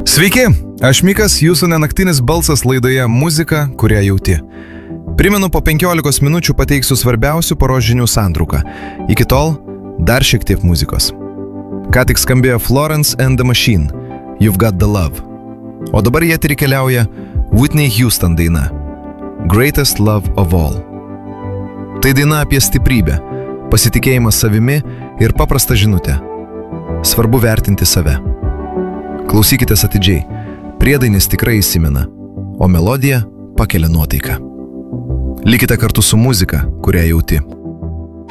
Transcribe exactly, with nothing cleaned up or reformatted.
Sveiki, aš Mikas, jūsų nenaktinis balsas laidoje Muzika, kurią jauti. Primenu, po penkiolikos minučių pateiksiu svarbiausių paros žinių santrauką. Iki tol dar šiek tiek muzikos. Ką tik skambėjo Florence and the Machine, You've Got the Love. O dabar jie eterį keliauja Whitney Houston daina, Greatest Love of All. Tai daina apie stiprybę, pasitikėjimą savimi ir paprastą žinutę. Svarbu vertinti save. Klausykitės atidžiai, priedainis tikrai įsimena, o melodija pakelia nuotaiką. Likite kartu su muzika, kurią jauti.